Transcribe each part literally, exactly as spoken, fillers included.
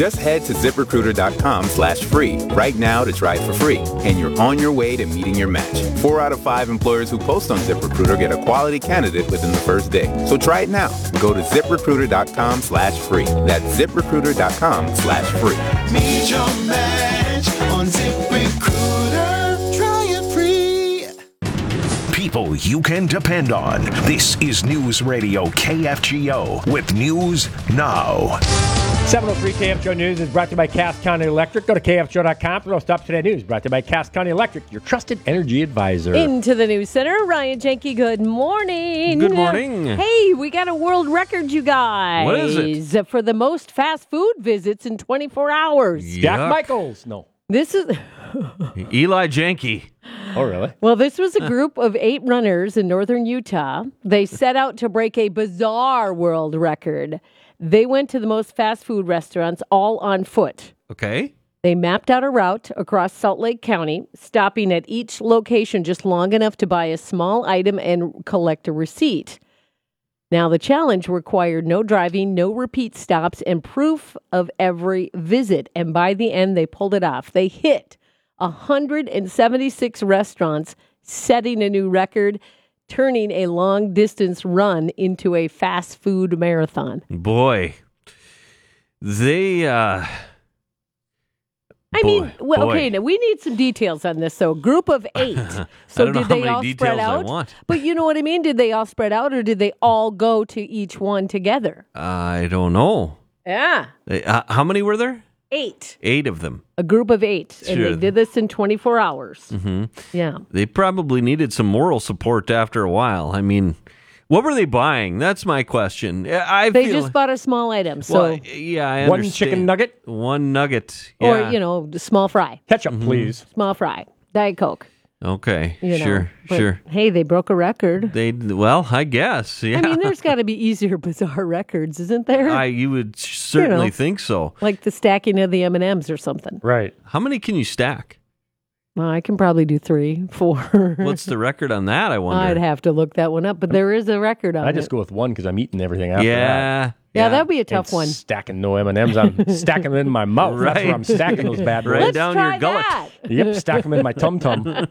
Just head to ZipRecruiter.com slash free right now to try it for free, and you're on your way to meeting your match. Four out of five employers who post on ZipRecruiter get a quality candidate within the first day. So try it now. Go to ZipRecruiter.com slash free. That's ZipRecruiter.com slash free. Meet your match on ZipRecruiter. Try it free. People you can depend on. This is News Radio K F G O with News Now. seven oh three K F G O News is brought to you by Cass County Electric. Go to K F G O dot com for most up-to-date news. Brought to you by Cass County Electric, your trusted energy advisor. Into the news center, Ryan Jenke, good morning. Good morning. Hey, we got a world record, you guys. What is it? For the most fast food visits in twenty-four hours. Jack Yuck. Michaels. No. This is... Eli Janke. Oh, really? Well, this was a group of eight runners in northern Utah. They set out to break a bizarre world record. They went to the most fast food restaurants all on foot. Okay. They mapped out a route across Salt Lake County, stopping at each location just long enough to buy a small item and collect a receipt. Now, the challenge required no driving, no repeat stops, and proof of every visit. And by the end, they pulled it off. They hit one hundred seventy-six restaurants, setting a new record, turning a long-distance run into a fast food marathon. Boy. They, uh... I boy, mean, well, boy. okay, now we need some details on this. So, group of eight. So, I don't know did how they many all spread details I out? want. But you know what I mean? Did they all spread out, or did they all go to each one together? I don't know. Yeah, They- uh, how many were there? eight. Eight of them. A group of eight, and Sure. they did this in twenty-four hours. hmm Yeah. They probably needed some moral support after a while. I mean, what were they buying? That's my question. I They feel, just bought a small item, so well, yeah, I One understand. chicken nugget? One nugget. or Yeah. you know, the small fry, Ketchup, please. small fry, Diet Coke. Okay, You know. sure, But, sure. Hey, they broke a record. They well, I guess. Yeah. I mean, there's got to be easier bizarre records, isn't there? I you would certainly You know. think so. Like the stacking of the M and M's or something. Right. How many can you stack? Well, I can probably do three, four. What's the record on that? I wonder. I'd have to look that one up, but there is a record on I just it. go with one because I'm eating everything after that. yeah, Yeah, that'd be a Ain't tough one. Stacking no M and M's. I'm stacking them in my mouth. That's Right. where I'm stacking those bad boys. Right Let's down try your gullet. that. Yep, stack them in my tum-tum.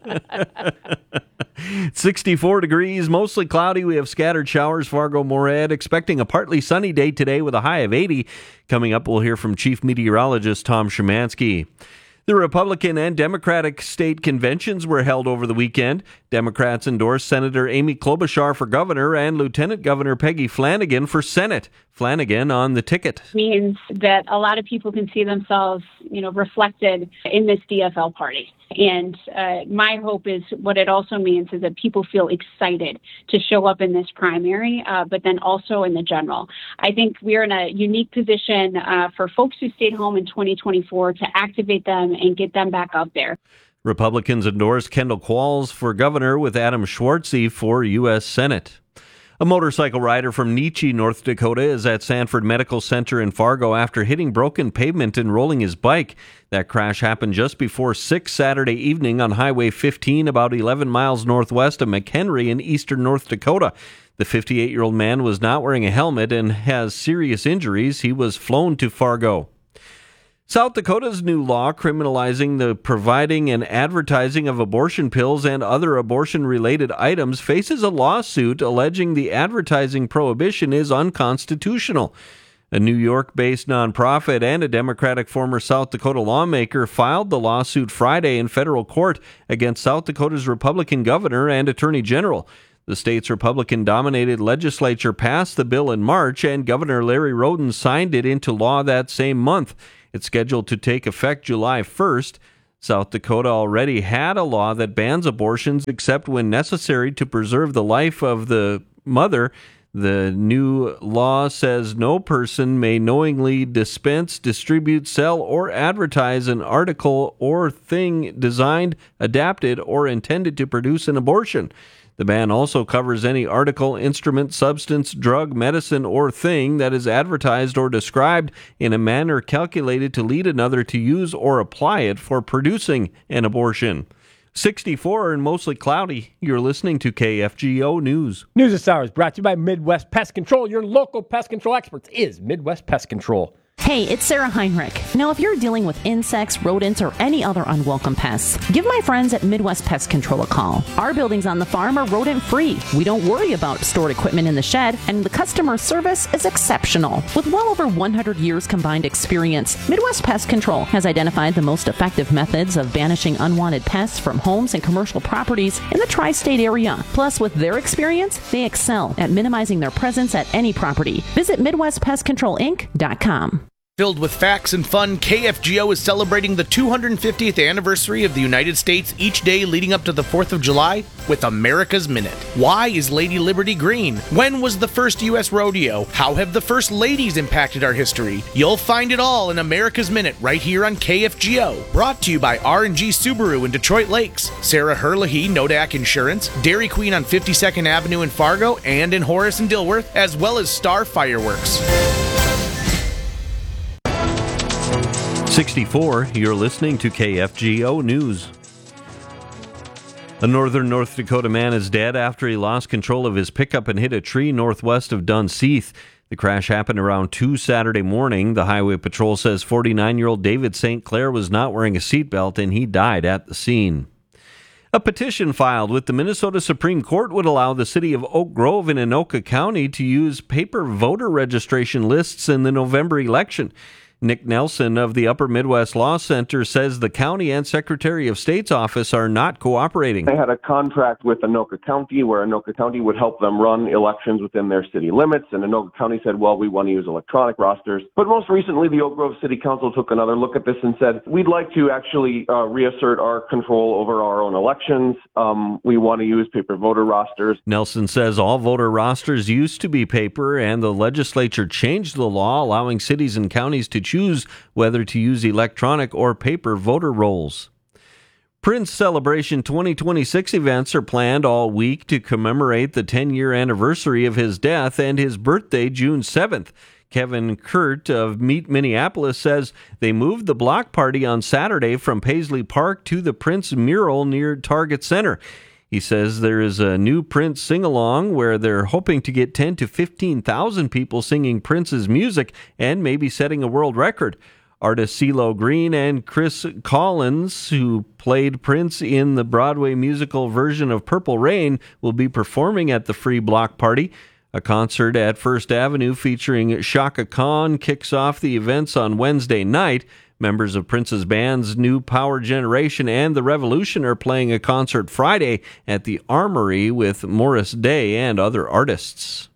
sixty-four degrees, mostly cloudy. We have scattered showers. Fargo, Moorhead, expecting a partly sunny day today with a high of eighty. Coming up, we'll hear from Chief Meteorologist Tom Szymanski. The Republican and Democratic state conventions were held over the weekend. Democrats endorsed Senator Amy Klobuchar for governor and Lieutenant Governor Peggy Flanagan for Senate. Flanagan on the ticket. Means that a lot of people can see themselves, you know, reflected in this D F L party. And uh, my hope is what it also means is that people feel excited to show up in this primary, uh, but then also in the general. I think we're in a unique position uh, for folks who stayed home in twenty twenty-four to activate them and get them back out there. Republicans endorsed Kendall Qualls for governor with Adam Schwartzy for U S Senate. A motorcycle rider from Nietzsche, North Dakota, is at Sanford Medical Center in Fargo after hitting broken pavement and rolling his bike. That crash happened just before six Saturday evening on Highway fifteen, about eleven miles northwest of McHenry in eastern North Dakota. The fifty-eight-year-old man was not wearing a helmet and has serious injuries. He was flown to Fargo. South Dakota's new law criminalizing the providing and advertising of abortion pills and other abortion-related items faces a lawsuit alleging the advertising prohibition is unconstitutional. A New York-based nonprofit and a Democratic former South Dakota lawmaker filed the lawsuit Friday in federal court against South Dakota's Republican governor and attorney general. The state's Republican-dominated legislature passed the bill in March, and Governor Larry Roden signed it into law that same month. It's scheduled to take effect July first. South Dakota already had a law that bans abortions except when necessary to preserve the life of the mother. The new law says no person may knowingly dispense, distribute, sell, or advertise an article or thing designed, adapted, or intended to produce an abortion. The ban also covers any article, instrument, substance, drug, medicine, or thing that is advertised or described in a manner calculated to lead another to use or apply it for producing an abortion. sixty-four and mostly cloudy. You're listening to K F G O News. News this hour is brought to you by Midwest Pest Control. Your local pest control experts is Midwest Pest Control. Hey, it's Sarah Heinrich. Now, if you're dealing with insects, rodents, or any other unwelcome pests, give my friends at Midwest Pest Control a call. Our buildings on the farm are rodent-free. We don't worry about stored equipment in the shed, and the customer service is exceptional. With well over one hundred years combined experience, Midwest Pest Control has identified the most effective methods of banishing unwanted pests from homes and commercial properties in the tri-state area. Plus, with their experience, they excel at minimizing their presence at any property. Visit Midwest Pest Control Inc dot com. Filled with facts and fun, K F G O is celebrating the two hundred fiftieth anniversary of the United States each day leading up to the fourth of July with America's Minute. Why is Lady Liberty green? When was the first U S rodeo? How have the first ladies impacted our history? You'll find it all in America's Minute right here on K F G O. Brought to you by R and G Subaru in Detroit Lakes, Sarah Herlihy, Nodak Insurance, Dairy Queen on fifty-second Avenue in Fargo and in Horace and Dilworth, as well as Star Fireworks. sixty-four, you're listening to K F G O News. A northern North Dakota man is dead after he lost control of his pickup and hit a tree northwest of Dunseith. The crash happened around two Saturday morning. The Highway Patrol says forty-nine-year-old David Saint Clair was not wearing a seatbelt and he died at the scene. A petition filed with the Minnesota Supreme Court would allow the city of Oak Grove in Anoka County to use paper voter registration lists in the November election. Nick Nelson of the Upper Midwest Law Center says the county and Secretary of State's office are not cooperating. They had a contract with Anoka County where Anoka County would help them run elections within their city limits, and Anoka County said, well, we want to use electronic rosters. But most recently, the Oak Grove City Council took another look at this and said, we'd like to actually uh, reassert our control over our own elections. Um, we want to use paper voter rosters. Nelson says all voter rosters used to be paper, and the legislature changed the law, allowing cities and counties to choose whether to use electronic or paper voter rolls. Prince Celebration twenty twenty-six events are planned all week to commemorate the ten-year anniversary of his death and his birthday, June seventh. Kevin Kurt of Meet Minneapolis says they moved the block party on Saturday from Paisley Park to the Prince mural near Target Center. He says there is a new Prince sing-along where they're hoping to get ten to fifteen thousand people singing Prince's music and maybe setting a world record. Artists CeeLo Green and Chris Collins, who played Prince in the Broadway musical version of Purple Rain, will be performing at the free block party. A concert at First Avenue featuring Chaka Khan kicks off the events on Wednesday night. Members of Prince's bands New Power Generation and The Revolution are playing a concert Friday at the Armory with Morris Day and other artists.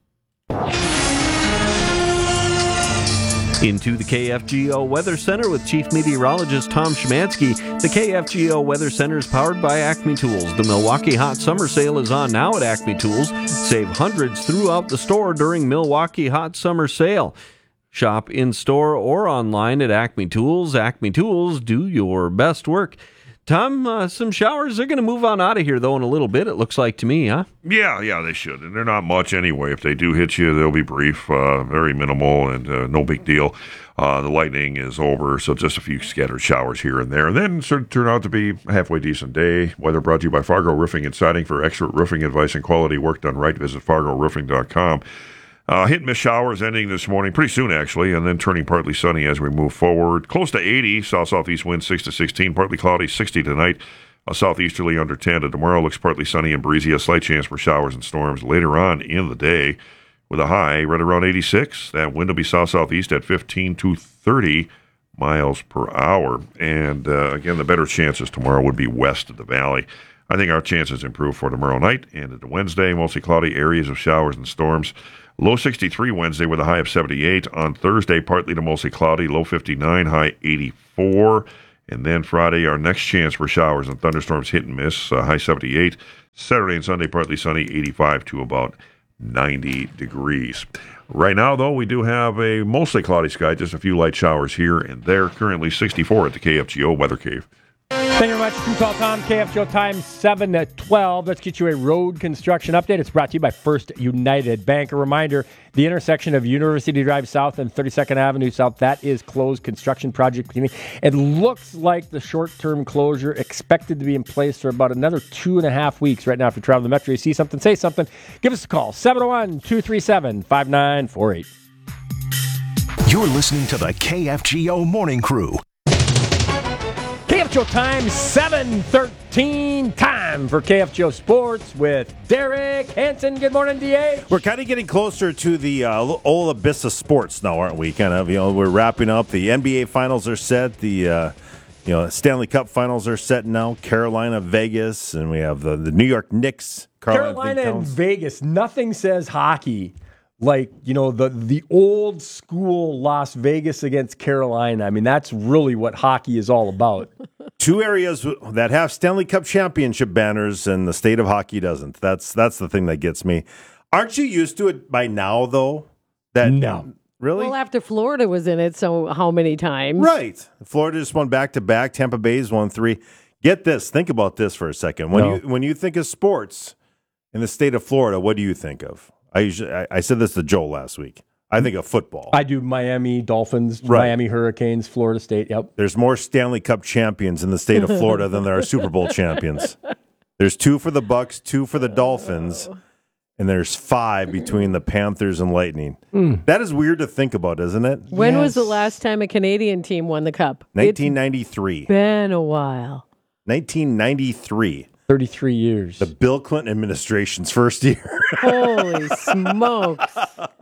Into the K F G O Weather Center with Chief Meteorologist Tom Szymanski. The K F G O Weather Center is powered by Acme Tools. The Milwaukee Hot Summer Sale is on now at Acme Tools. Save hundreds throughout the store during Milwaukee Hot Summer Sale. Shop in-store or online at Acme Tools. Acme Tools, do your best work. Tom, uh, some showers. They're going to move on out of here, though, in a little bit, it looks like to me, huh? Yeah, yeah, they should. And they're not much anyway. If they do hit you, they'll be brief, uh, very minimal, and uh, no big deal. Uh, the lightning is over, so just a few scattered showers here and there. And then it should turn out to be a halfway decent day. Weather brought to you by Fargo Roofing and Siding. For expert roofing advice and quality work done right, visit fargo roofing dot com. Uh, hit and miss showers ending this morning, pretty soon actually, and then turning partly sunny as we move forward. Close to eighty, south-southeast wind six to sixteen, partly cloudy, sixty tonight. A southeasterly under ten. Tomorrow looks partly sunny and breezy, a slight chance for showers and storms later on in the day with a high right around eighty-six. That wind will be south-southeast at fifteen to thirty miles per hour. And uh, again, the better chances tomorrow would be west of the valley. I think our chances improve for tomorrow night and into Wednesday. Mostly cloudy areas of showers and storms. Low sixty-three Wednesday with a high of seventy-eight. On Thursday, partly to mostly cloudy, low fifty-nine, high eighty-four. And then Friday, our next chance for showers and thunderstorms hit and miss, uh, high seventy-eight. Saturday and Sunday, partly sunny, eighty-five to about ninety degrees. Right now, though, we do have a mostly cloudy sky, just a few light showers here and there. Currently sixty-four at the K F G O Weather Cave. Thank you very much. True Call Tom, K F G O time seven to twelve. Let's get you a road construction update. It's brought to you by First United Bank. A reminder, the intersection of University Drive South and thirty-second Avenue South, that is closed. Construction project beginning. It looks like the short-term closure expected to be in place for about another two and a half weeks right now. If you're traveling the Metro, you see something, say something. Give us a call, seven oh one, two three seven, five nine four eight. You're listening to the K F G O Morning Crew. K F G O time, seven thirteen. Time for K F G O Sports with Derek Hansen. Good morning, D A. We're kind of getting closer to the uh, old abyss of sports now, aren't we? Kind of, you know, we're wrapping up. The N B A finals are set. The uh, you know Stanley Cup finals are set now. Carolina, Vegas, and we have the, the New York Knicks. Carolina and Vegas. Nothing says hockey like, you know, the the old school Las Vegas against Carolina. I mean, that's really what hockey is all about. Two areas that have Stanley Cup championship banners, and the state of hockey doesn't. That's that's the thing that gets me. Aren't you used to it by now, though? That no. Really? Well, after Florida was in it, so how many times? Right. Florida just won back-to-back. Tampa Bay's won three. Get this. Think about this for a second. When No. you when you think of sports in the state of Florida, what do you think of? I usually I, I said this to Joe last week. I think of football. I do Miami Dolphins, Right. Miami Hurricanes, Florida State. Yep. There's more Stanley Cup champions in the state of Florida than there are Super Bowl champions. There's two for the Bucks, two for the Dolphins, and there's five between the Panthers and Lightning. Mm. That is weird to think about, isn't it? When was the last time a Canadian team won the cup? nineteen ninety-three. It's been a while. nineteen ninety-three. thirty-three years. The Bill Clinton administration's first year. Holy smokes.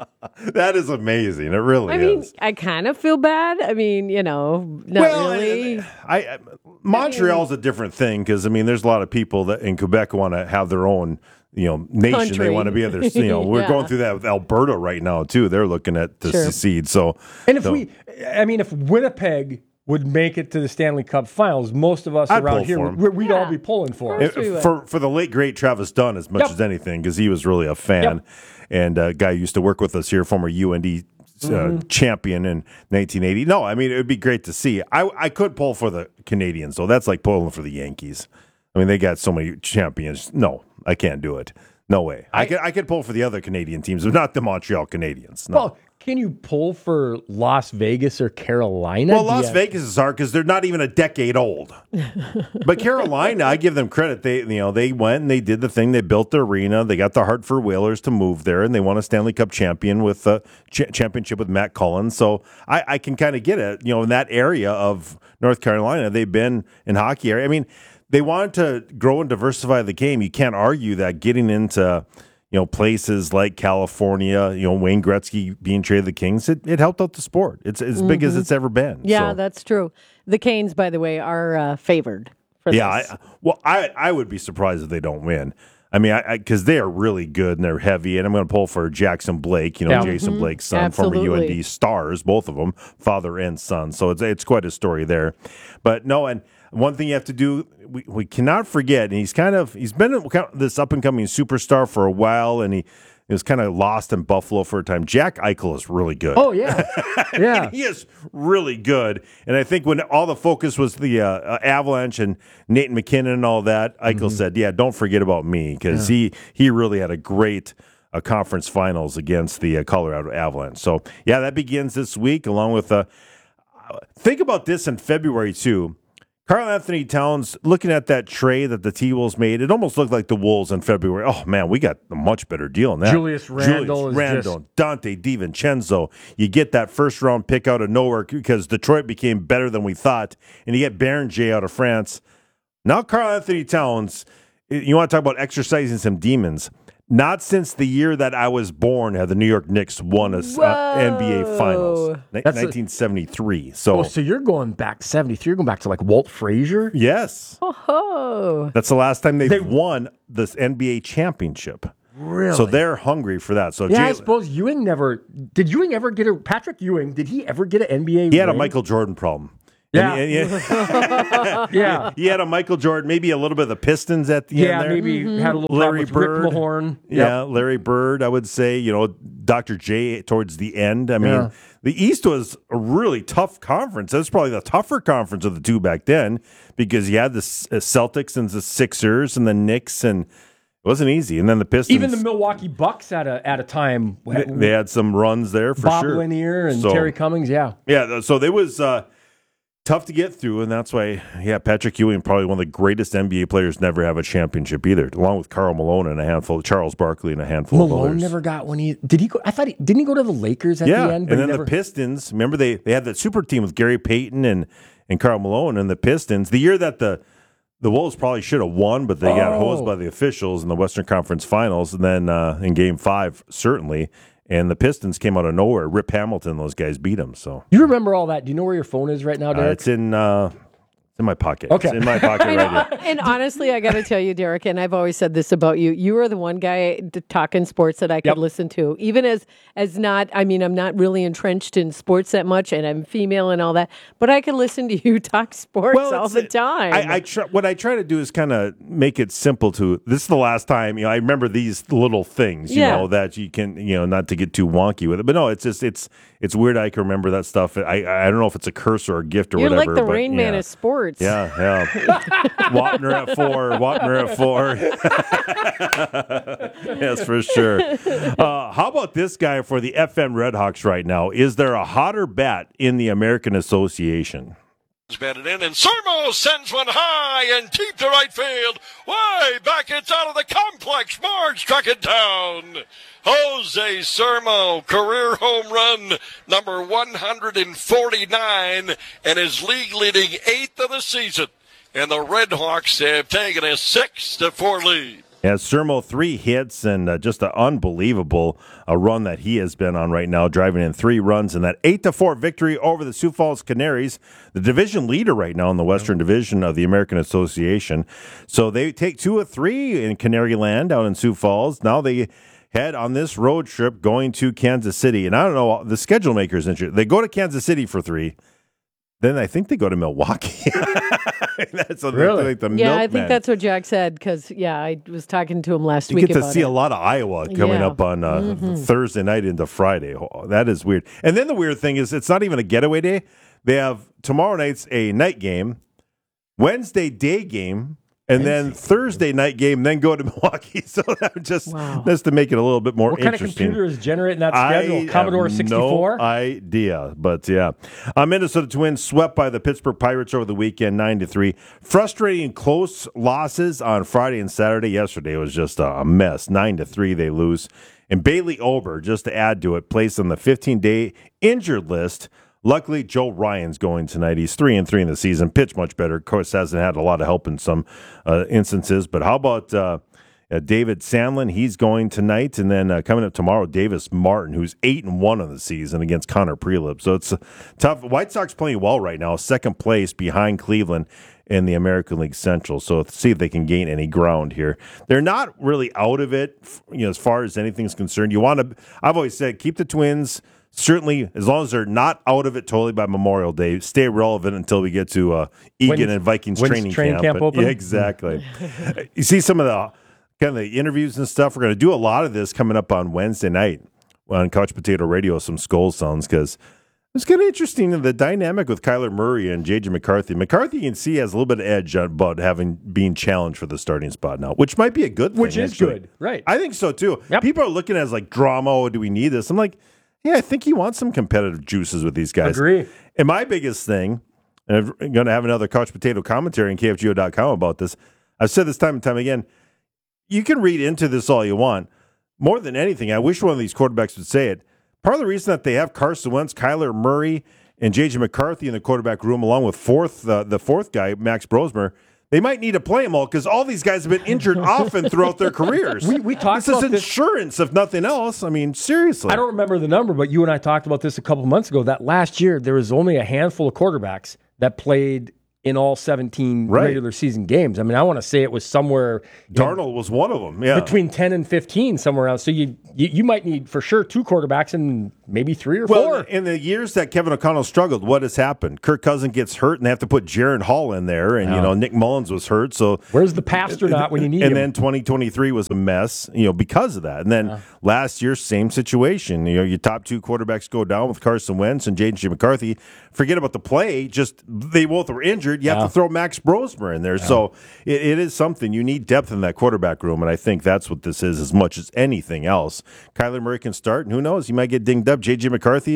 That is amazing. It really I mean, is. I kind of feel bad. I mean, you know, not Well, really. I, I Montreal's a different thing because I mean, there's a lot of people that in Quebec want to have their own, you know, nation. Country. They want to be other. You know, we're Yeah. going through that with Alberta right now too. They're looking at to Sure. secede. So, And if so- we, I mean, if Winnipeg would make it to the Stanley Cup Finals, most of us I'd around pull here, for 'em. we- we'd Yeah. all be pulling for Of it. course we would. for for the late great Travis Dunn as much Yep. as anything because he was really a fan Yep. and a guy who used to work with us here, former U N D uh, Mm-hmm. champion in nineteen eighty. No, I mean it would be great to see. I I could pull for the Canadians though. That's like pulling for the Yankees. I mean they got so many champions. No, I can't do it. No way. I, could I could pull for the other Canadian teams, but not the Montreal Canadiens. No. Well, can you pull for Las Vegas or Carolina? Well, Do Las you- Vegas is hard because they're not even a decade old. But Carolina, I give them credit. They, you know, they went and they did the thing. They built the arena. They got the Hartford Whalers to move there, and they won a Stanley Cup champion with a ch- championship with Matt Cullen. So I, I can kind of get it. You know, in that area of North Carolina, they've been in hockey area. I mean, they wanted to grow and diversify the game. You can't argue that getting into you know, places like California, you know, Wayne Gretzky being traded to the Kings, it, it helped out the sport. It's as big as it's ever been. Yeah, So, that's true. The Canes, by the way, are uh, favored for yeah. this. I, well, I I would be surprised if they don't win. I mean, I because they are really good and they're heavy, and I'm going to pull for Jackson Blake, you know, Yeah. Jason Mhm. Blake's son, former U N D Absolutely. stars, both of them, father and son. So it's it's quite a story there. But no, and one thing you have to do, we, we cannot forget, and he's kind of he's been this up and coming superstar for a while, and he. He was kind of lost in Buffalo for a time. Jack Eichel is really good. Oh, yeah. Yeah. he is really good. And I think when all the focus was the uh, uh, Avalanche and Nathan McKinnon and all that, Eichel said, yeah, don't forget about me because he, he really had a great uh, conference finals against the uh, Colorado Avalanche. So, yeah, that begins this week along with uh, – think about this in February, too. Karl Anthony Towns, looking at that trade that the T-Wolves made, it almost looked like the Wolves in February. Oh, man, we got a much better deal than that. Julius Randle is Randle, just- Dante DiVincenzo. You get that first-round pick out of nowhere because Detroit became better than we thought, and you get Baron J out of France. Now Karl Anthony Towns, you want to talk about exercising some demons. Not since the year that I was born have the New York Knicks won a uh, N B A Finals, Ni- That's a- nineteen seventy-three. So, Oh, so you're going back seventy-three. You're going back to like Walt Frazier? yes. Oh, That's the last time they've They- won this N B A championship. Really? So they're hungry for that. So Yeah, I Jay- suppose Ewing never. Did Ewing ever get a. Patrick Ewing, did he ever get an N B A he had a ring? Michael Jordan problem. Yeah. And he, and he- Yeah. he had a Michael Jordan, maybe a little bit of the Pistons at the Yeah, end there. maybe had a little Larry problem with Rick Bird. Mahorn. Yeah, Larry Bird, I would say, you know, Doctor J towards the end. I mean, Yeah. the East was a really tough conference. That's probably the tougher conference of the two back then because you had the S- uh, Celtics and the Sixers and the Knicks, and it wasn't easy. And then the Pistons. Even the Milwaukee Bucks at a at a time. they, they had some runs there for Bob sure. Lanier and So- Terry Cummings, yeah. Yeah, so there was uh, tough to get through, and that's why, yeah, Patrick Ewing, probably one of the greatest N B A players, never have a championship either, along with Karl Malone and a handful, Charles Barkley and a handful Malone of others. never got one. He, did he go? I thought he didn't he go to the Lakers at yeah, the end? and then never, the Pistons. Remember they they had that super team with Gary Payton and and Karl Malone and the Pistons. The year that the the Wolves probably should have won, but they oh. got hosed by the officials in the Western Conference Finals, and then uh, in Game Five, certainly. And the Pistons came out of nowhere. Rip Hamilton, those guys beat them. So you remember all that? Do you know where your phone is right now, Derek? Uh, it's in uh, it's in my pocket. Okay, it's in my pocket right now. And honestly, I got to tell you, Derek, and I've always said this about you: you are the one guy t- talking sports that I could Yep. listen to, even as as not. I mean, I'm not really entrenched in sports that much, and I'm female and all that, but I can listen to you talk sports Well, all it's the a- time. I, I try, what I try to do is kind of make it simple. To this is the last time you know. I remember these little things, you Yeah. know, that you can, you know, not to get too wonky with it. But no, it's just it's it's weird. I can remember that stuff. I I don't know if it's a curse or a gift or You're whatever. like the but, Rain yeah. Man of sports. Yeah, yeah. Wapner at four. Wapner at four. Yes, for sure. Uh, how about this guy for the F M Redhawks right now? Is there a hotter bat in the American Association? Batted in, and Sermo sends one high and deep to right field. Way back, it's out of the complex. Marge struck it down. Jose Sermo, career home run number one hundred forty-nine, and his league-leading eighth of the season. And the Redhawks have taken a six to four lead. Yeah, Sermo, three hits and uh, just an unbelievable uh, run that he has been on right now, driving in three runs and that eight to four victory over the Sioux Falls Canaries, the division leader right now in the Western Division of the American Association. So they take two of three in Canary Land out in Sioux Falls. Now they head on this road trip going to Kansas City. And I don't know, the schedule makers interested. They go to Kansas City for three. Then I think they go to Milwaukee. That's what Really? like the Yeah, I milkman. think that's what Jack said because, yeah, I was talking to him last You week get to about see it. a lot of Iowa coming Yeah. up on uh, Mhm. Thursday night into Friday. Oh, that is weird. And then the weird thing is it's not even a getaway day. They have tomorrow night's a night game, Wednesday day game, and then Thursday night game, then go to Milwaukee. So that just, just to make it a little bit more What kind of interesting. computer is generating that schedule? I Commodore have sixty-four? No idea, but yeah. Uh, Minnesota Twins swept by the Pittsburgh Pirates over the weekend, nine to three. Frustrating close losses on Friday and Saturday. Yesterday was just a mess. Nine to three, they lose. And Bailey Ober, just to add to it, placed on the fifteen-day injured list. Luckily, Joe Ryan's going tonight. He's three and three in the season. Pitched much better. Of course, hasn't had a lot of help in some uh, instances. But how about uh, uh, David Sandlin? He's going tonight, and then uh, coming up tomorrow, Davis Martin, who's eight and one on the season against Connor Prelip. So it's uh, tough. White Sox playing well right now, second place behind Cleveland in the American League Central. So let's see if they can gain any ground here. They're not really out of it, you know, as far as anything's concerned. You want to. I've always said keep the Twins. Certainly, as long as they're not out of it totally by Memorial Day, stay relevant until we get to uh, Egan When's- and Vikings when's training, training camp But- open? Yeah, exactly. You see some of the kind of the interviews and stuff. We're going to do a lot of this coming up on Wednesday night on Couch Potato Radio. Some Skull Sounds because it's kind of interesting the dynamic with Kyler Murray and J J McCarthy. McCarthy, you can see, has a little bit of edge about having being challenged for the starting spot now, which might be a good thing. Which is actually. good, right. I think so too. People are looking at it as like drama. Oh, do we need this? I'm like, yeah, I think you want some competitive juices with these guys. Agree. And my biggest thing, and I'm going to have another Couch Potato commentary on K F G O dot com about this. I've said this time and time again. You can read into this all you want. More than anything, I wish one of these quarterbacks would say it. Part of the reason that they have Carson Wentz, Kyler Murray, and J J McCarthy in the quarterback room, along with fourth uh, the fourth guy, Max Brosmer, they might need to play them all because all these guys have been injured often throughout their careers. We, we talked this about is this. insurance, if nothing else. I mean, seriously. I don't remember the number, but you and I talked about this a couple months ago. That last year, there was only a handful of quarterbacks that played in all seventeen Right. regular season games. I mean, I want to say it was somewhere you know, Darnold was one of them. Yeah, between ten and fifteen, somewhere else. So you, you you might need for sure two quarterbacks and maybe three or well, four. in the years that Kevin O'Connell struggled, what has happened? Kirk Cousins gets hurt, and they have to put Jaron Hall in there, and you Yeah. know Nick Mullins was hurt. So where's the Pasternak when you need and him? then twenty twenty-three was a mess, you know, because of that. And then last year, same situation. You know, your top two quarterbacks go down with Carson Wentz and J J McCarthy. Forget about the play; just they both were injured. You have Yeah. to throw Max Brosmer in there. So it, it is something you need depth in that quarterback room, and I think that's what this is as much as anything else. Kyler Murray can start, and who knows, he might get dinged up. J J McCarthy.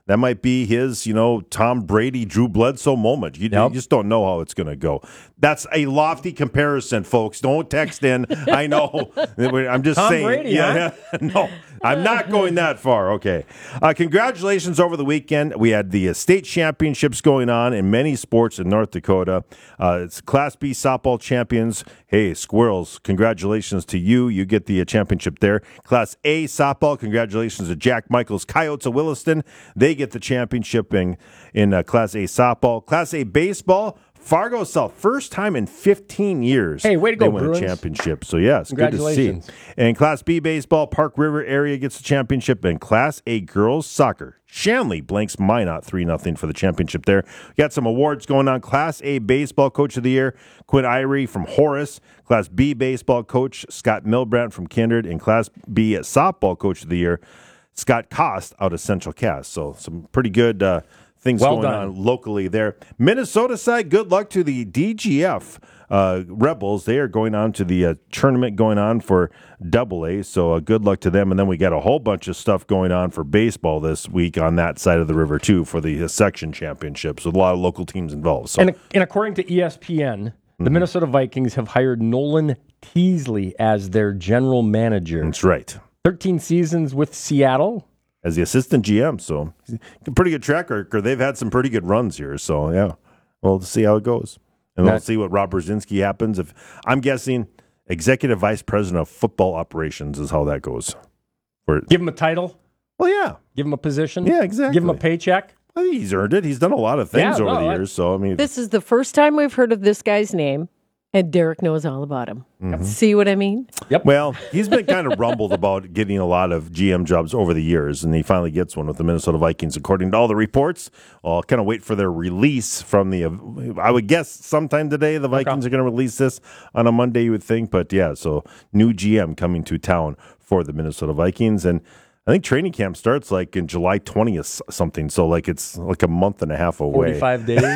That might be his, you know, Tom Brady, Drew Bledsoe moment. You, Yep. you just don't know how it's going to go. That's a lofty comparison, folks. Don't text in. I know. I'm just Tom saying. Brady, yeah, huh? no, I'm not going that far. Okay. Uh, congratulations over the weekend. We had the uh, state championships going on in many sports in North Dakota. Uh, it's Class B softball champions. Hey, Squirrels, congratulations to you. You get the uh, championship there. Class A softball, congratulations to Jack Michaels Coyotes of Williston. They get the championship in, in uh, Class A softball. Class A baseball, Fargo South, first time in fifteen years. Hey, way to go, they win Bruins. a championship. So, yeah, it's good to see. Congratulations. And Class B baseball, Park River area gets the championship. And Class A girls soccer, Shanley blanks Minot three nothing for the championship there. We got some awards going on. Class A baseball coach of the year, Quinn Irie from Horace. Class B baseball coach, Scott Milbrandt from Kindred. And Class B softball coach of the year, Scott Cost out of Central Cass. So some pretty good uh, things Well going done. on locally there. Minnesota side, good luck to the D G F uh, Rebels. They are going on to the uh, tournament going on for Double A. So uh, good luck to them. And then we got a whole bunch of stuff going on for baseball this week on that side of the river too for the uh, section championships with a lot of local teams involved. So And, and according to E S P N, the Minnesota Vikings have hired Nolan Teasley as their general manager. that's right. thirteen seasons with Seattle. As the assistant G M, so pretty good track record. They've had some pretty good runs here, so yeah, we'll see how it goes, and we'll That- see what Rob Brzezinski happens. If I'm guessing, executive vice president of football operations is how that goes. For, Give him a title. well, yeah, Give him a position. Yeah, exactly. Give him a paycheck. I think he's earned it. He's done a lot of things Yeah, over no, the I- years. So I mean, This is the first time we've heard of this guy's name, and Derek knows all about him. Mm-hmm. See what I mean? well, he's been kind of rumbled about getting a lot of G M jobs over the years, and he finally gets one with the Minnesota Vikings, according to all the reports. I'll kind of wait for their release from the. I would guess sometime today the Vikings are going to release this on a Monday, you would think, but yeah. So new G M coming to town for the Minnesota Vikings, and I think training camp starts like in July twentieth something. So like it's like a month and a half away. forty-five days.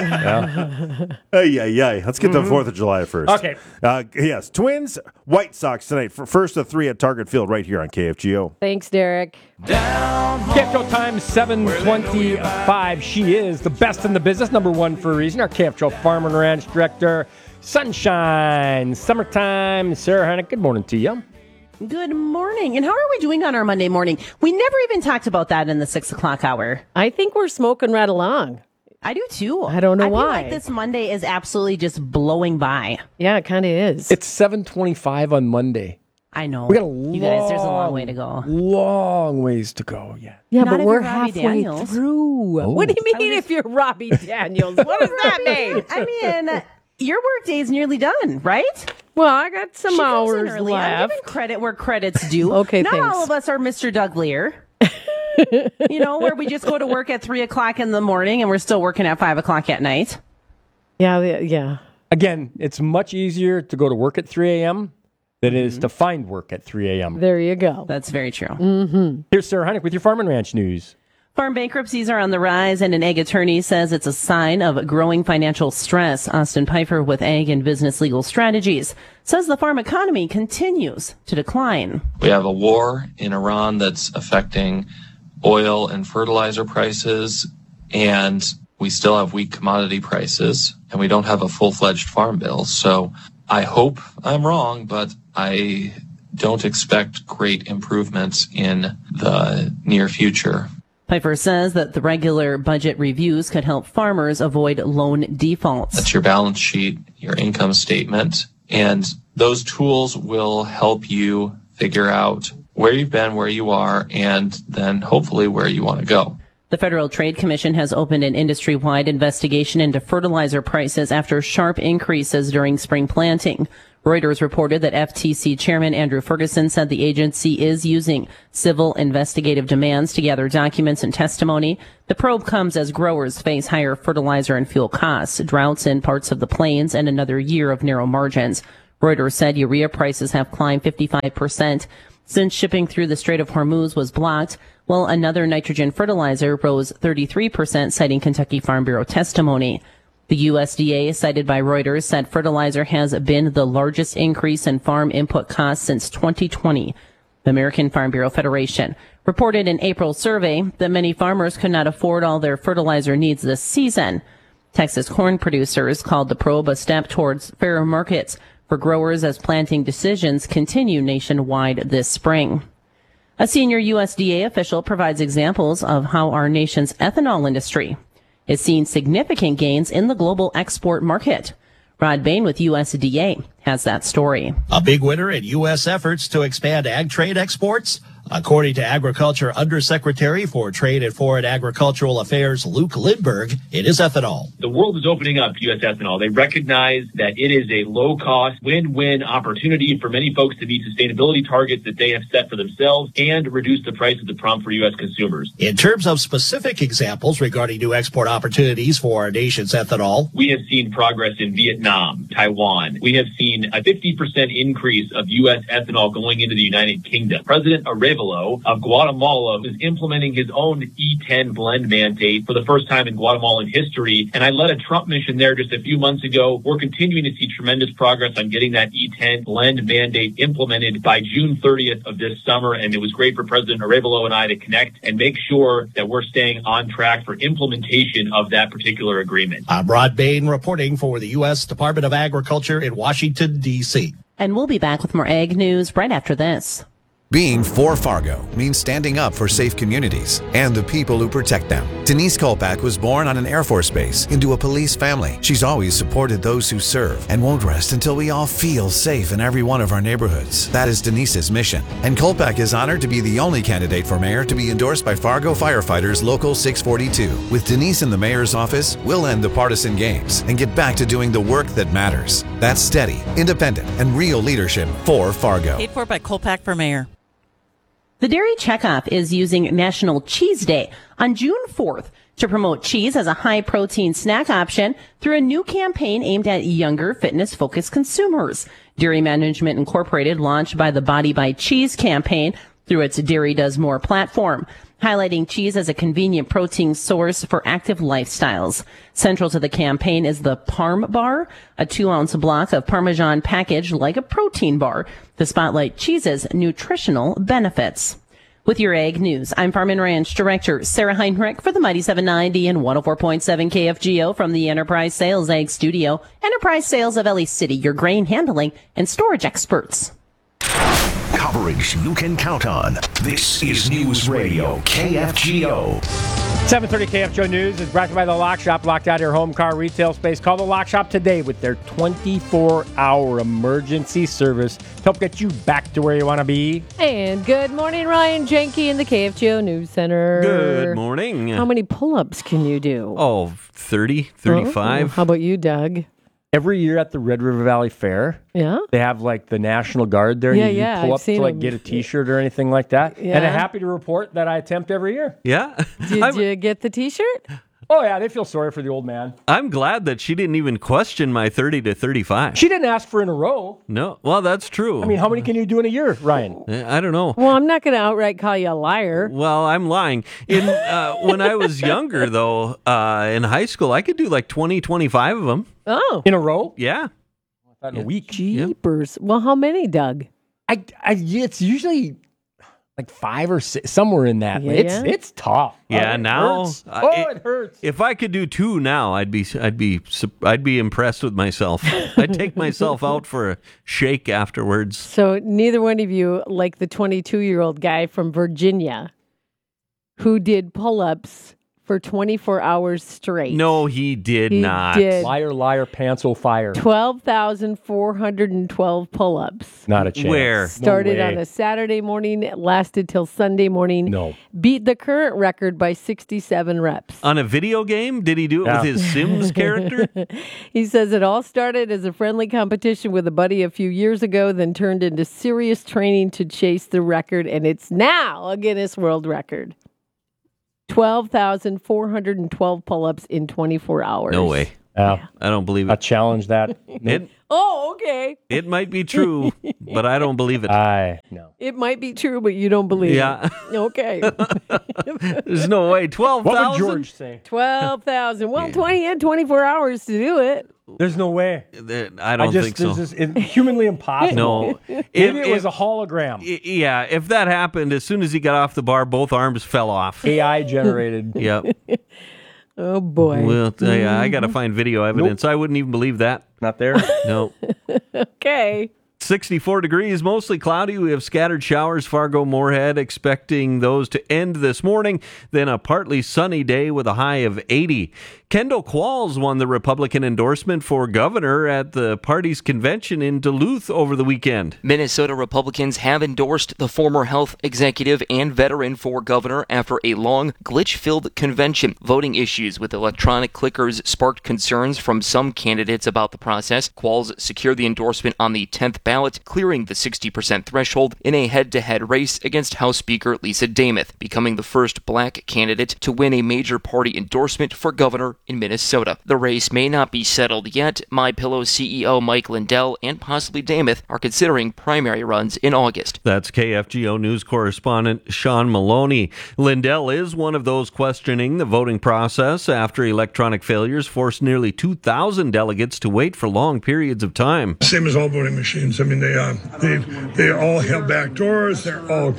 yeah. Hey, yeah, yeah. Let's get to the fourth of July first. Okay. Uh, yes, Twins, White Sox tonight. For first of three at Target Field right here on K F G O. Thanks, Derek. K F G O time seven twenty-five. She is the best in the business, number one for a reason. Our K F G O Farm and Ranch Director, Sunshine, Summertime, Sarah Hennick. Good morning to you. Good morning. And how are we doing on our Monday morning? We never even talked about that in the six o'clock hour. I think we're smoking right along. I do too. I don't know I why. feel like this Monday is absolutely just blowing by. Yeah, it kind of is. It's seven twenty-five on Monday. I know. We got a long, you guys, there's a long way to go. Long ways to go. Yeah. yeah, Not but if we're you're Robbie halfway Daniels. through. Oh. What do you mean if you're Robbie Daniels? What does that mean? I mean, your work day is nearly done, right? Well, I got some She comes in hours early. I'm left. giving credit where credit's due. Okay, Not thanks. all of us are Mister Doug Lear. You know, where we just go to work at three o'clock in the morning and we're still working at five o'clock at night. Yeah, yeah, yeah. Again, it's much easier to go to work at three a.m. than it is to find work at three a.m. There you go. That's very true. Mm-hmm. Here's Sarah Hennick with your Farm and Ranch news. Farm bankruptcies are on the rise, and an ag attorney says it's a sign of growing financial stress. Austin Pfeiffer with Ag and Business Legal Strategies says the farm economy continues to decline. We have a war in Iran that's affecting oil and fertilizer prices, and we still have weak commodity prices, and we don't have a full-fledged farm bill. So I hope I'm wrong, but I don't expect great improvements in the near future. Pfeiffer says that the regular budget reviews could help farmers avoid loan defaults. That's your balance sheet, your income statement, and those tools will help you figure out where you've been, where you are, and then hopefully where you want to go. The Federal Trade Commission has opened an industry-wide investigation into fertilizer prices after sharp increases during spring planting. Reuters reported that F T C Chairman Andrew Ferguson said the agency is using civil investigative demands to gather documents and testimony. The probe comes as growers face higher fertilizer and fuel costs, droughts in parts of the plains, and another year of narrow margins. Reuters said urea prices have climbed fifty-five percent since shipping through the Strait of Hormuz was blocked, while another nitrogen fertilizer rose thirty-three percent, citing Kentucky Farm Bureau testimony. The U S D A, cited by Reuters, said fertilizer has been the largest increase in farm input costs since twenty twenty. The American Farm Bureau Federation reported in April's survey that many farmers could not afford all their fertilizer needs this season. Texas corn producers called the probe a step towards fairer markets for growers as planting decisions continue nationwide this spring. A senior U S D A official provides examples of how our nation's ethanol industry is seeing significant gains in the global export market. Rod Bain with U S D A has that story. A big winner in U S efforts to expand ag trade exports. According to Agriculture Undersecretary for Trade and Foreign Agricultural Affairs, Luke Lindberg, it is ethanol. The world is opening up to U S ethanol. They recognize that it is a low-cost, win-win opportunity for many folks to meet sustainability targets that they have set for themselves and reduce the price of the pump for U S consumers. In terms of specific examples regarding new export opportunities for our nation's ethanol, we have seen progress in Vietnam, Taiwan. We have seen a fifty percent increase of U S ethanol going into the United Kingdom. President Arevalo of Guatemala is implementing his own E ten blend mandate for the first time in Guatemalan history. And I led a Trump mission there just a few months ago. We're continuing to see tremendous progress on getting that E ten blend mandate implemented by June thirtieth of this summer. And it was great for President Arevalo and I to connect and make sure that we're staying on track for implementation of that particular agreement. I'm Rod Bain reporting for the U S Department of Agriculture in Washington, D C. And we'll be back with more ag news right after this. Being for Fargo means standing up for safe communities and the people who protect them. Denise Kolpak was born on an Air Force base into a police family. She's always supported those who serve and won't rest until we all feel safe in every one of our neighborhoods. That is Denise's mission. And Kolpak is honored to be the only candidate for mayor to be endorsed by Fargo Firefighters Local six forty-two. With Denise in the mayor's office, we'll end the partisan games and get back to doing the work that matters. That's steady, independent, and real leadership for Fargo. Paid for by Kolpak for mayor. The Dairy Checkoff is using National Cheese Day on June fourth to promote cheese as a high-protein snack option through a new campaign aimed at younger, fitness-focused consumers. Dairy Management Incorporated launched by the Body by Cheese campaign through its Dairy Does More platform, highlighting cheese as a convenient protein source for active lifestyles. Central to the campaign is the Parm Bar, a two-ounce block of Parmesan packaged like a protein bar to spotlight cheese's nutritional benefits. With your ag news, I'm Farm and Ranch Director Sarah Heinrich for the Mighty seven ninety and one oh four point seven K F G O from the Enterprise Sales Ag Studio. Enterprise Sales of Ellie City, your grain handling and storage experts. Coverage you can count on. This is News Radio K F G O. seven thirty K F G O News is brought to you by The Lock Shop. Locked out your home car retail space. Call The Lock Shop today with their twenty-four hour emergency service to help get you back to where you want to be. And good morning, Ryan Jenke in the K F G O News Center. Good morning. How many pull-ups can you do? Oh, thirty, thirty-five. Oh, how about you, Doug? Every year at the Red River Valley Fair, yeah, they have like the National Guard there. Yeah, and you yeah, pull I've up seen to like them. get a T-shirt or anything like that. Yeah. And I'm happy to report that I attempt every year. Yeah. Did you get the T-shirt? Oh yeah, they feel sorry for the old man. I'm glad that she didn't even question my thirty to thirty-five. She didn't ask for in a row. No, well, that's true. I mean, how many can you do in a year, Ryan? I don't know. Well, I'm not going to outright call you a liar. Well, I'm lying. In uh, when I was younger, though, uh, in high school, I could do like twenty, twenty-five of them. Oh. In a row? Yeah. In a week. Jeepers. Well, how many, Doug? I, I, it's usually like five or six, somewhere in that. Yeah, it's yeah. it's tough. Yeah, Oh, it now hurts. uh, oh, it, it hurts. If I could do two now, I'd be I'd be I'd be impressed with myself. I'd take myself out for a shake afterwards. So neither one of you like the twenty-two-year-old guy from Virginia who did pull-ups for twenty-four hours straight. No, he did He not. did. Liar, liar, pants will fire. twelve thousand four hundred twelve pull-ups. Not a chance. Where? Started No on way. a Saturday morning, lasted till Sunday morning. No. Beat the current record by sixty-seven reps. On a video game? Did he do it Yeah. with his Sims character? He says it all started as a friendly competition with a buddy a few years ago, then turned into serious training to chase the record, and it's now a Guinness World Record. twelve thousand four hundred twelve pull-ups in twenty-four hours. No way. Yeah. I don't believe I it. challenge that. It Oh, okay. it might be true, but I don't believe it. I no. It might be true, but you don't believe Yeah. it. Okay. There's no way. Twelve What would thousand. George say? twelve thousand. Well, twenty and twenty-four hours to do it. There's no way. I don't I just, think so. This is humanly impossible. No. Maybe If- it was if- a hologram. Yeah, if that happened, as soon as he got off the bar, both arms fell off. A I generated. Yep. Oh, boy. Well, yeah, I got to find video evidence. I wouldn't even believe that. Not there? No. Okay. sixty-four degrees, mostly cloudy. We have scattered showers, Fargo, Moorhead, expecting those to end this morning. Then a partly sunny day with a high of eighty. Kendall Qualls won the Republican endorsement for governor at the party's convention in Duluth over the weekend. Minnesota Republicans have endorsed the former health executive and veteran for governor after a long, glitch-filled convention. Voting issues with electronic clickers sparked concerns from some candidates about the process. Qualls secured the endorsement on the tenth ballot, clearing the sixty percent threshold in a head-to-head race against House Speaker Lisa Dameth, becoming the first black candidate to win a major party endorsement for governor in Minnesota. The race may not be settled yet. MyPillow C E O Mike Lindell and possibly Dameth are considering primary runs in August. That's K F G O News correspondent Sean Maloney. Lindell is one of those questioning the voting process after electronic failures forced nearly two thousand delegates to wait for long periods of time. Same as all voting machines. I mean, they uh, they they all have back doors. They're all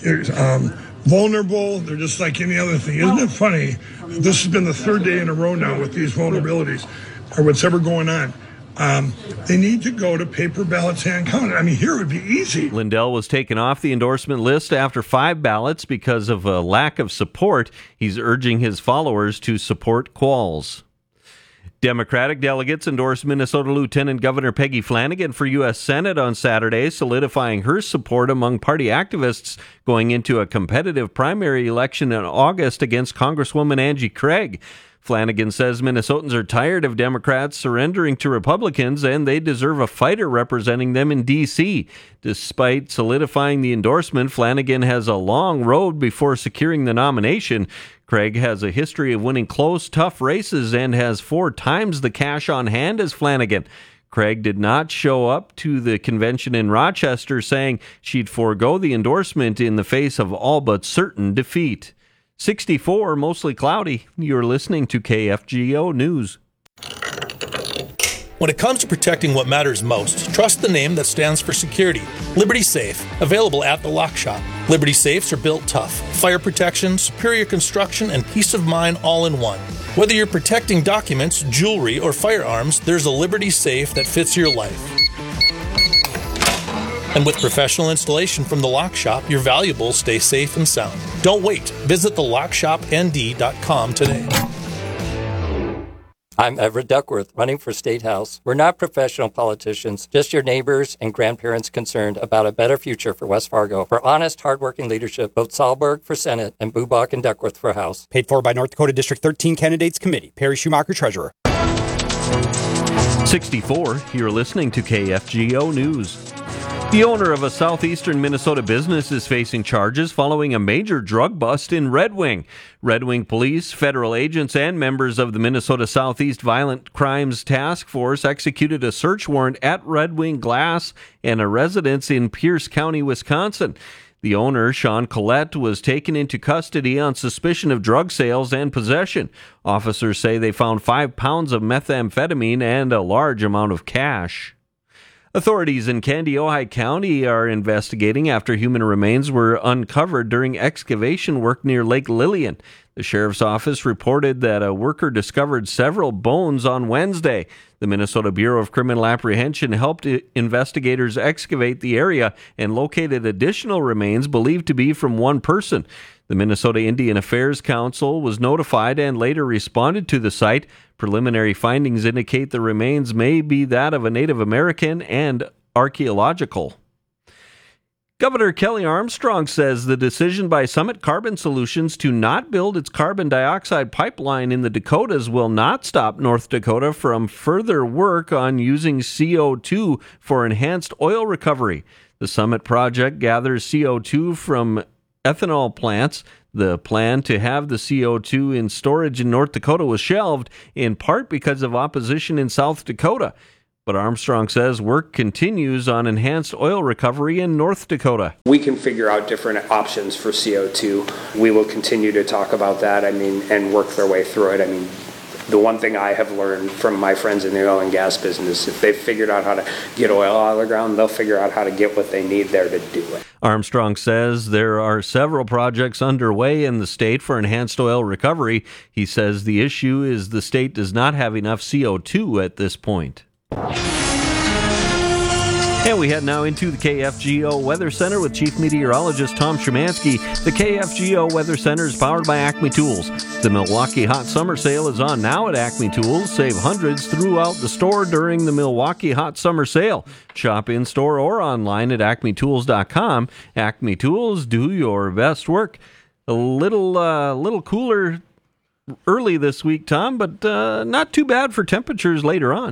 um, vulnerable. They're just like any other thing. Isn't it funny? This has been the third day in a row now with these vulnerabilities, or what's ever going on. Um, they need to go to paper ballots hand counted. I mean, here it would be easy. Lindell was taken off the endorsement list after five ballots because of a lack of support. He's urging his followers to support Qualls. Democratic delegates endorsed Minnesota Lieutenant Governor Peggy Flanagan for U S Senate on Saturday, solidifying her support among party activists going into a competitive primary election in August against Congresswoman Angie Craig. Flanagan says Minnesotans are tired of Democrats surrendering to Republicans and they deserve a fighter representing them in D C. Despite solidifying the endorsement, Flanagan has a long road before securing the nomination. Craig has a history of winning close, tough races and has four times the cash on hand as Flanagan. Craig did not show up to the convention in Rochester, saying she'd forego the endorsement in the face of all but certain defeat. sixty-four, mostly cloudy. You're listening to K F G O News. When it comes to protecting what matters most, trust the name that stands for security. Liberty Safe, available at the Lock Shop. Liberty Safes are built tough. Fire protection, superior construction, and peace of mind all in one. Whether you're protecting documents, jewelry, or firearms, there's a Liberty Safe that fits your life. And with professional installation from the Lock Shop, your valuables stay safe and sound. Don't wait. Visit the lock shop n d dot com today. I'm Everett Duckworth, running for State House. We're not professional politicians, just your neighbors and grandparents concerned about a better future for West Fargo. For honest, hardworking leadership, vote Sahlberg for Senate and Bubach and Duckworth for House. Paid for by North Dakota District thirteen Candidates Committee. Perry Schumacher, Treasurer. sixty-four, you're listening to K F G O News. The owner of a southeastern Minnesota business is facing charges following a major drug bust in Red Wing. Red Wing police, federal agents, and members of the Minnesota Southeast Violent Crimes Task Force executed a search warrant at Red Wing Glass and a residence in Pierce County, Wisconsin. The owner, Sean Collette, was taken into custody on suspicion of drug sales and possession. Officers say they found five pounds of methamphetamine and a large amount of cash. Authorities in Kandiyohi County are investigating after human remains were uncovered during excavation work near Lake Lillian. The sheriff's office reported that a worker discovered several bones on Wednesday. The Minnesota Bureau of Criminal Apprehension helped investigators excavate the area and located additional remains believed to be from one person. The Minnesota Indian Affairs Council was notified and later responded to the site. Preliminary findings indicate the remains may be that of a Native American and archaeological. Governor Kelly Armstrong says the decision by Summit Carbon Solutions to not build its carbon dioxide pipeline in the Dakotas will not stop North Dakota from further work on using C O two for enhanced oil recovery. The Summit project gathers C O two from ethanol plants. The plan to have the C O two in storage in North Dakota was shelved, in part because of opposition in South Dakota. But Armstrong says work continues on enhanced oil recovery in North Dakota. We can figure out different options for C O two. We will continue to talk about that, I mean, and work their way through it. I mean, The one thing I have learned from my friends in the oil and gas business, if they've figured out how to get oil out of the ground, they'll figure out how to get what they need there to do it. Armstrong says there are several projects underway in the state for enhanced oil recovery. He says the issue is the state does not have enough C O two at this point. And we head now into the K F G O Weather Center with Chief Meteorologist Tom Szymanski. The K F G O Weather Center is powered by Acme Tools. The Milwaukee Hot Summer Sale is on now at Acme Tools. Save hundreds throughout the store during the Milwaukee Hot Summer Sale. Shop in-store or online at acme tools dot com. Acme Tools, do your best work. A little, uh, little cooler early this week, Tom, but uh, not too bad for temperatures later on.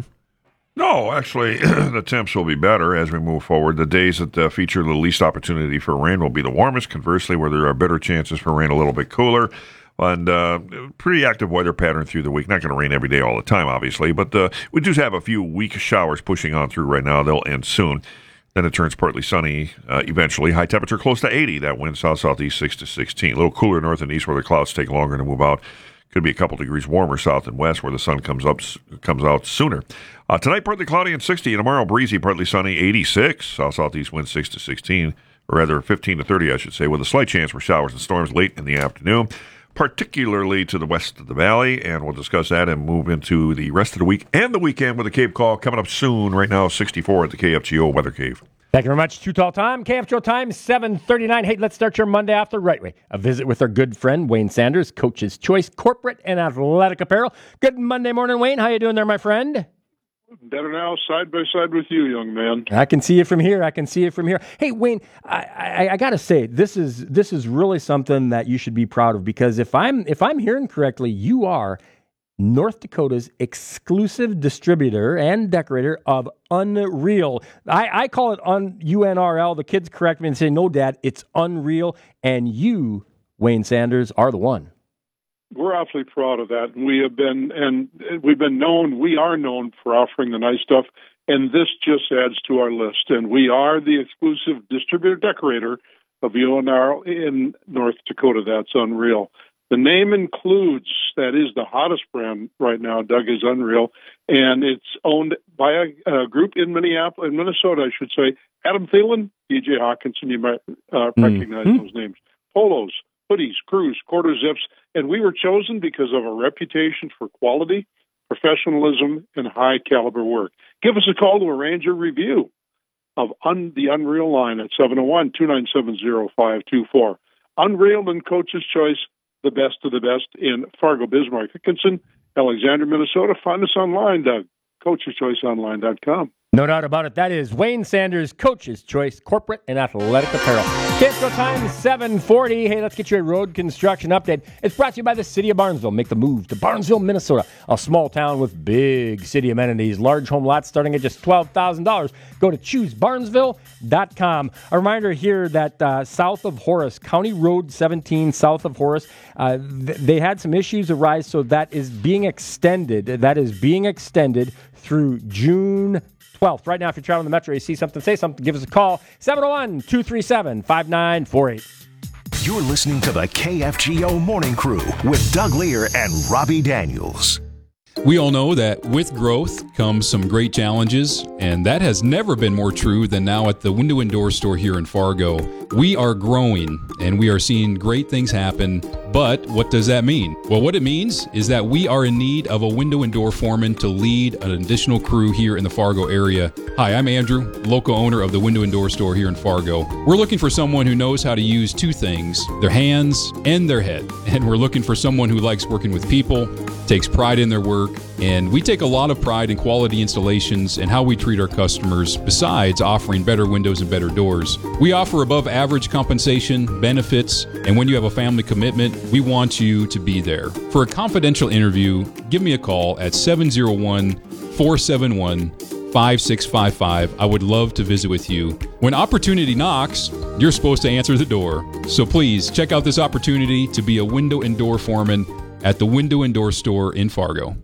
No, actually, the temps will be better as we move forward. The days that uh, feature the least opportunity for rain will be the warmest. Conversely, where there are better chances for rain, a little bit cooler. And uh, pretty active weather pattern through the week. Not going to rain every day all the time, obviously, but uh, we do have a few weak showers pushing on through right now. They'll end soon. Then it turns partly sunny uh, eventually. High temperature close to eighty. That wind south-southeast six to sixteen. A little cooler north and east where the clouds take longer to move out. Could be a couple degrees warmer south and west where the sun comes up comes out sooner. Uh, tonight, partly cloudy and sixty. And tomorrow, breezy, partly sunny, eighty-six. South-southeast wind six to sixteen, or rather fifteen to thirty, I should say, with a slight chance for showers and storms late in the afternoon, particularly to the west of the valley. And we'll discuss that and move into the rest of the week and the weekend with a Cave Call coming up soon. Right now, sixty-four at the K F G O Weather Cave. Thank you very much. Too Tall Time, K F G O time, seven thirty-nine. Hey, let's start your Monday off the right way. A visit with our good friend, Wayne Sanders, Coach's Choice Corporate and Athletic Apparel. Good Monday morning, Wayne. How you doing there, my friend? Better now, side by side with you, young man. I can see it from here. I can see it from here. Hey, Wayne, I, I, I got to say, this is this is really something that you should be proud of, because if I'm if I'm hearing correctly, you are North Dakota's exclusive distributor and decorator of Unreal. I, I call it un, U N R L. The kids correct me and say, no, Dad, it's Unreal. And you, Wayne Sanders, are the one. We're awfully proud of that. We have been, and we've been known, we are known for offering the nice stuff, and this just adds to our list. And we are the exclusive distributor decorator of U N R L in North Dakota. That's Unreal. The name includes, that is the hottest brand right now, Doug, is Unreal, and it's owned by a, a group in Minneapolis, in Minnesota, I should say. Adam Thielen, D J Hawkinson, you might uh, recognize mm-hmm. those names. Polos, hoodies, crews, quarter zips, and we were chosen because of a reputation for quality, professionalism, and high-caliber work. Give us a call to arrange a review of un- the Unreal line at seven oh one, two nine seven, oh five two four. Unreal and Coach's Choice, the best of the best in Fargo, Bismarck, Dickinson, Alexander, Minnesota. Find us online, Doug, coaches choice online dot com. No doubt about it. That is Wayne Sanders, Coach's Choice Corporate and Athletic Apparel. K F G O time, seven forty. Hey, let's get you a road construction update. It's brought to you by the City of Barnesville. Make the move to Barnesville, Minnesota, a small town with big city amenities. Large home lots starting at just twelve thousand dollars. Go to choose barnesville dot com. A reminder here that uh, south of Horace, County Road seventeen, south of Horace, uh, th- they had some issues arise, so that is being extended. That is being extended through June twelfth. Right now, if you're traveling the metro, you see something, say something, give us a call. seven oh one, two three seven, five nine four eight. You're listening to the K F G O Morning Crew with Doug Lear and Robbie Daniels. We all know that with growth comes some great challenges, and that has never been more true than now at the Window and Door store here in Fargo. We are growing, and we are seeing great things happen, but what does that mean? Well, what it means is that we are in need of a window and door foreman to lead an additional crew here in the Fargo area. Hi, I'm Andrew, local owner of the Window and Door store here in Fargo. We're looking for someone who knows how to use two things, their hands and their head. And we're looking for someone who likes working with people, takes pride in their work, and we take a lot of pride in quality installations and how we treat our customers, besides offering better windows and better doors. We offer above average compensation, benefits, and when you have a family commitment, we want you to be there. For a confidential interview, give me a call at seven oh one, four seven one, five six five five. I would love to visit with you. When opportunity knocks, you're supposed to answer the door. So please check out this opportunity to be a window and door foreman at the Window and Door store in Fargo.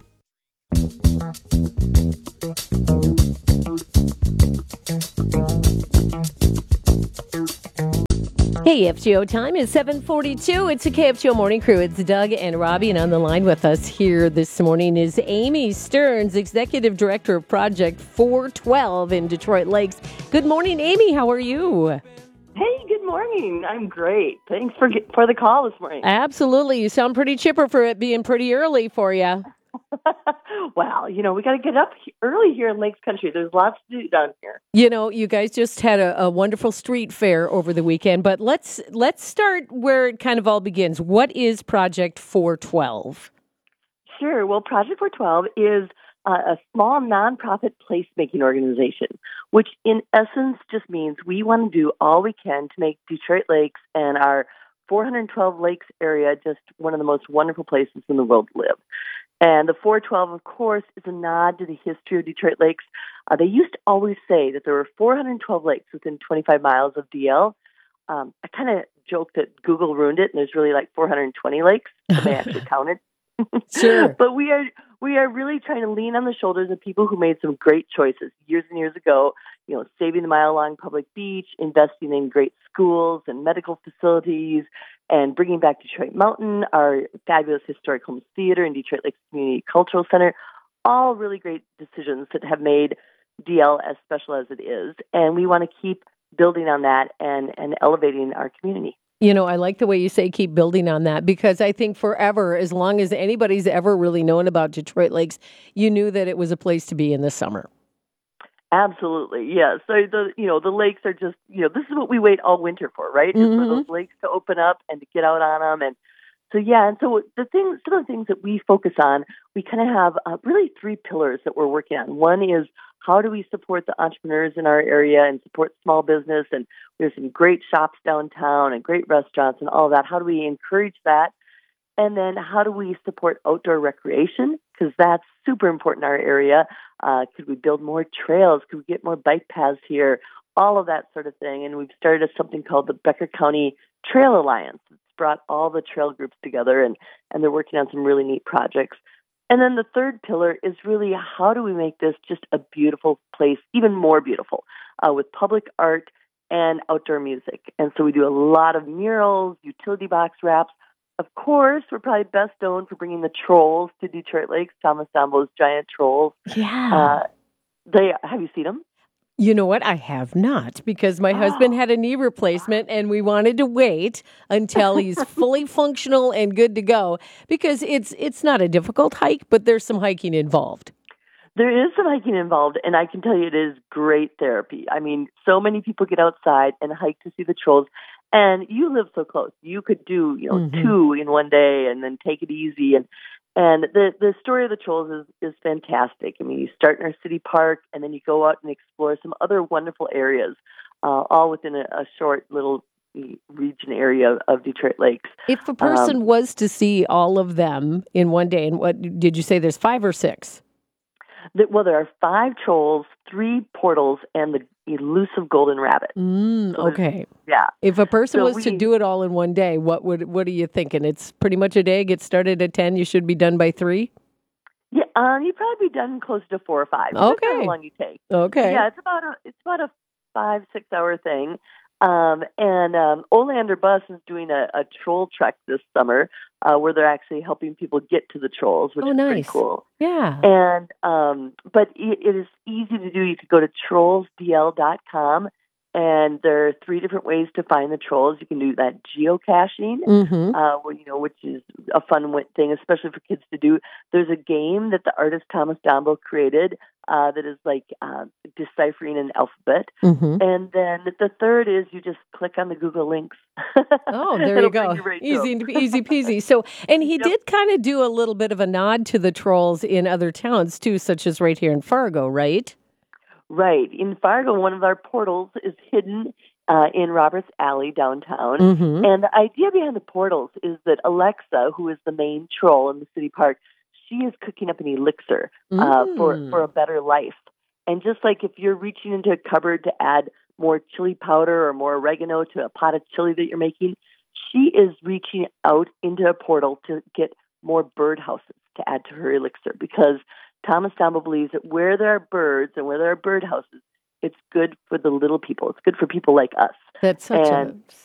K F G O time is seven forty-two. It's a K F G O morning crew. It's Doug and Robbie, and on the line with us here this morning is Amy Stearns, Executive Director of Project four twelve in Detroit Lakes. Good morning, Amy. How are you? Hey, good morning. I'm great. Thanks for for the call this morning. Absolutely. You sound pretty chipper for it being pretty early for you. Well, you know, we got to get up early here in Lakes Country. There's lots to do down here. You know, you guys just had a, a wonderful street fair over the weekend, but let's let's start where it kind of all begins. What is Project four twelve? Sure. Well, Project four twelve is uh, a small nonprofit placemaking organization, which in essence just means we want to do all we can to make Detroit Lakes and our four hundred twelve lakes area just one of the most wonderful places in the world to live. And the four twelve, of course, is a nod to the history of Detroit Lakes. Uh, they used to always say that there were four hundred twelve lakes within twenty-five miles of D L. Um, I kind of joke that Google ruined it, and there's really like four hundred twenty lakes. So they actually counted. Sure. But we are we are really trying to lean on the shoulders of people who made some great choices years and years ago. You know, saving the mile-long public beach, investing in great schools and medical facilities, and bringing back Detroit Mountain, our fabulous historic Holmes Theater and Detroit Lakes Community Cultural Center. All really great decisions that have made D L as special as it is. And we want to keep building on that and, and elevating our community. You know, I like the way you say keep building on that, because I think forever, as long as anybody's ever really known about Detroit Lakes, you knew that it was a place to be in the summer. Absolutely, yeah. So the you know the lakes are just you know this is what we wait all winter for, right? Is Mm-hmm. for those lakes to open up and to get out on them, and so yeah. And so the things, some of the things that we focus on, we kind of have uh, really three pillars that we're working on. One is how do we support the entrepreneurs in our area and support small business, and there's some great shops downtown and great restaurants and all that. How do we encourage that? And then how do we support outdoor recreation? Because that's super important in our area. Uh, could we build more trails? Could we get more bike paths here? All of that sort of thing. And we've started something called the Becker County Trail Alliance. It's brought all the trail groups together, and, and they're working on some really neat projects. And then the third pillar is really how do we make this just a beautiful place, even more beautiful, uh, with public art and outdoor music. And so we do a lot of murals, utility box wraps. Of course, we're probably best known for bringing the trolls to Detroit Lakes, Thomas Dombo's giant trolls. Yeah. Uh, they have you seen them? You know what? I have not, because my husband had a knee replacement and we wanted to wait until he's fully functional and good to go, because it's it's not a difficult hike, but there's some hiking involved. There is some hiking involved, and I can tell you it is great therapy. I mean, so many people get outside and hike to see the trolls, and you live so close. You could do, you know, Mhm. two in one day and then take it easy. And and the, the story of the trolls is, is fantastic. I mean, you start in our city park, and then you go out and explore some other wonderful areas, uh, all within a, a short little region area of Detroit Lakes. If a person Um, was to see all of them in one day, and what did you say, there's five or six? That, well, there are five trolls, three portals, and the elusive golden rabbit. Mm, So there's- okay. Yeah. If a person So was to we- do it all in one day, what would what are you thinking? It's pretty much a day. Get started at ten. You should be done by three. Yeah, um, you'd probably be done close to four or five. Depends on Okay. how long you take. Okay. Yeah, it's about a it's about a five six hour thing. Um, and um, Olander Bus is doing a, a troll trek this summer, uh, where they're actually helping people get to the trolls, which Oh, is pretty nice. cool. Yeah. And um, but it, it is easy to do. You could go to trolls d l dot com, and there are three different ways to find the trolls. You can do that geocaching, Mhm. uh, well, you know, which is a fun wi- thing, especially for kids to do. There's a game that the artist Thomas Dombo created uh, that is like uh, deciphering an alphabet. Mhm. And then the third is you just click on the Google links. Oh, there It'll you bring go. you right to Easy, 'em. easy peasy. So, and he did kind of do a little bit of a nod to the trolls in other towns too, such as right here in Fargo, right? Right. In Fargo, one of our portals is hidden uh, in Roberts Alley downtown. Mhm. And the idea behind the portals is that Alexa, who is the main troll in the city park, she is cooking up an elixir uh, for, Mm. for a better life. And just like if you're reaching into a cupboard to add more chili powder or more oregano to a pot of chili that you're making, she is reaching out into a portal to get more birdhouses to add to her elixir, because Thomas Dombo believes that where there are birds and where there are birdhouses, it's good for the little people. It's good for people like us. That's such and, a